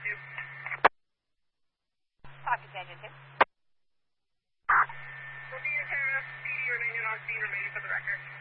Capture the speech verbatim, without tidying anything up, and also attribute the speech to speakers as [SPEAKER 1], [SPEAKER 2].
[SPEAKER 1] you.
[SPEAKER 2] Copy, Daniel two.
[SPEAKER 1] Looking at P D remaining on scene, remaining for the record.